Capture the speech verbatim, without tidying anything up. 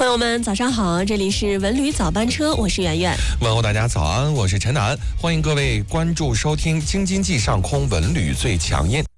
朋友们早上好，这里是文旅早班车，我是圆圆。 问候大家早安，我是陈楠，欢迎各位关注收听京津冀上空文旅最强音。